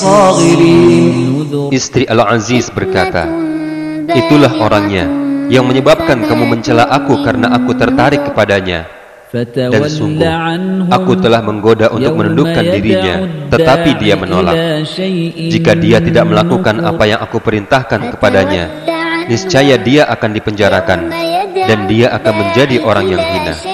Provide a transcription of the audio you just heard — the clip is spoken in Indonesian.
Istri Al-Aziz berkata, itulah orangnya yang menyebabkan kamu mencela aku karena aku tertarik kepadanya. Dan sungguh, aku telah menggoda untuk menundukkan dirinya, tetapi dia menolak. Jika dia tidak melakukan apa yang aku perintahkan kepadanya, niscaya dia akan dipenjarakan, dan dia akan menjadi orang yang hina.